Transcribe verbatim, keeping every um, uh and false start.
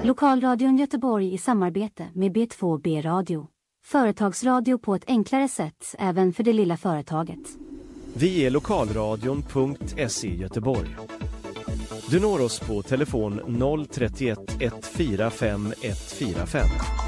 Lokalradion Göteborg i samarbete med B två B Radio. Företagsradio på ett enklare sätt även för det lilla företaget. Vi är lokalradion punkt se Göteborg. Du når oss på telefon noll tre ett ett fyra fem ett fyra fem.